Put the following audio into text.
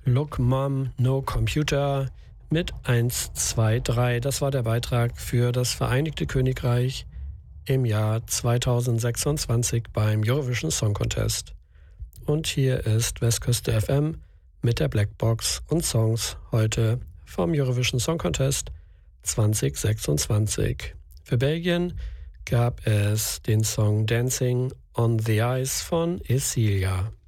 Look Mom, No Computer mit 1, 2, 3. Das war der Beitrag für das Vereinigte Königreich im Jahr 2026 beim Eurovision Song Contest. Und hier ist Westküste FM mit der Blackbox und Songs heute vom Eurovision Song Contest 2026. Für Belgien gab es den Song Dancing on the Ice von Esilia.